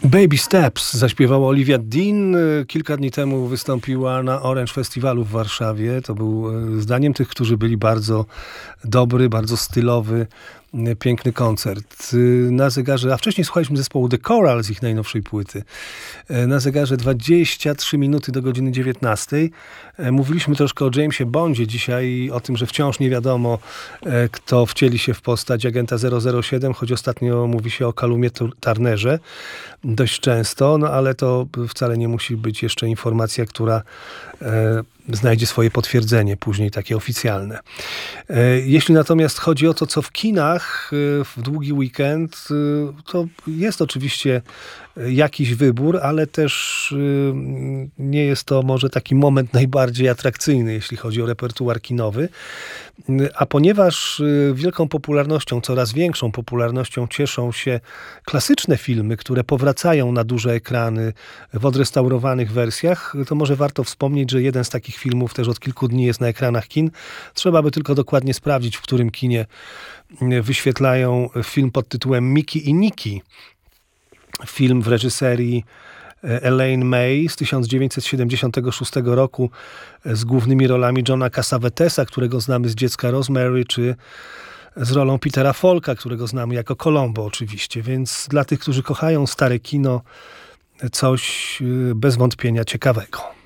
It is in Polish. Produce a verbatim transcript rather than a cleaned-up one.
Baby Steps zaśpiewała Olivia Dean. Kilka dni temu wystąpiła na Orange Festiwalu w Warszawie. To był, zdaniem tych, którzy byli, bardzo dobry, bardzo stylowy, piękny koncert. Na zegarze, a wcześniej słuchaliśmy zespołu The Coral z ich najnowszej płyty. Na zegarze dwadzieścia trzy minuty do godziny dziewiętnastej. Mówiliśmy troszkę o Jamesie Bondzie dzisiaj, o tym, że wciąż nie wiadomo, kto wcieli się w postać agenta zero zero siedem, choć ostatnio mówi się o Calumie Turnerze dość często, no ale to wcale nie musi być jeszcze informacja, która e, znajdzie swoje potwierdzenie później, takie oficjalne. E, jeśli natomiast chodzi o to, co w kinach e, w długi weekend, e, to jest oczywiście jakiś wybór, ale też e, nie jest to może taki moment najbardziej atrakcyjny, jeśli chodzi o repertuar kinowy. A ponieważ wielką popularnością, coraz większą popularnością cieszą się klasyczne filmy, które powracają na duże ekrany w odrestaurowanych wersjach, to może warto wspomnieć, że jeden z takich filmów też od kilku dni jest na ekranach kin. Trzeba by tylko dokładnie sprawdzić, w którym kinie wyświetlają film pod tytułem Mickey i Nicky. Film w reżyserii Elaine May z tysiąc dziewięćset siedemdziesiątego szóstego roku z głównymi rolami Johna Cassavetesa, którego znamy z Dziecka Rosemary, czy z rolą Petera Falka, którego znamy jako Columbo oczywiście. Więc dla tych, którzy kochają stare kino, coś bez wątpienia ciekawego.